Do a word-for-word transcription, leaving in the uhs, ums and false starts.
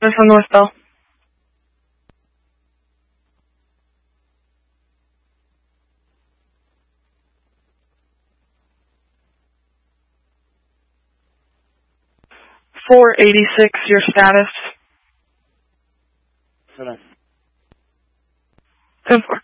They're from North Bell. four eighty-six, your status. Hold on. ten four.